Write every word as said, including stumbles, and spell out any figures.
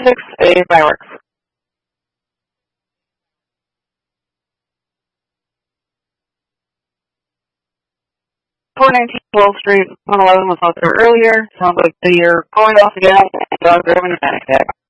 six A Fireworks. four nineteen Wall Street, one eleven was out there earlier. Sounds like they're going off again. Dog driven a panic attack.